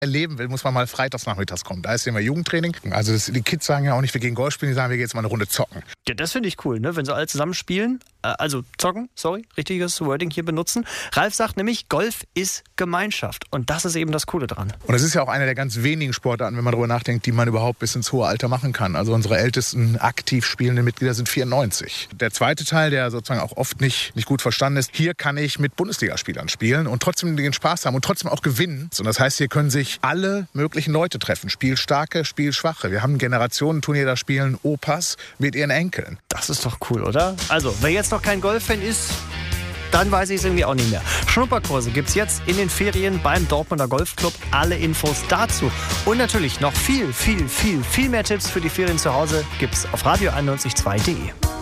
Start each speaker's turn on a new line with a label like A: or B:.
A: erleben will, muss man mal freitags nachmittags kommen. Da ist immer Jugendtraining. Also die Kids sagen ja auch nicht, wir gehen Golf spielen, die sagen, wir gehen jetzt mal eine Runde zocken.
B: Ja, das finde ich cool, ne? Wenn sie alle zusammen spielen. Also zocken, richtiges Wording hier benutzen. Ralf sagt nämlich, Golf ist Gemeinschaft. Und das ist eben das Coole dran.
A: Und es ist ja auch einer der ganz wenigen Sportarten, wenn man darüber nachdenkt, die man überhaupt bis ins hohe Alter machen kann. Also unsere ältesten aktiv spielenden Mitglieder sind 94. Der zweite Teil, der sozusagen auch oft nicht gut verstanden ist, hier kann ich mit Bundesligaspielern spielen und trotzdem den Spaß haben und trotzdem auch gewinnen. Und das heißt, hier können sich alle möglichen Leute treffen. Spielstarke, Spielschwache. Wir haben ein Generationenturnier, da spielen Opas mit ihren Enkeln.
B: Das ist doch cool, oder? Also, wer jetzt noch kein Golf-Fan ist, dann weiß ich es irgendwie auch nicht mehr. Schnupperkurse gibt's jetzt in den Ferien beim Dortmunder Golfclub. Alle Infos dazu. Und natürlich noch viel mehr Tipps für die Ferien zu Hause gibt's auf radio91.2.de.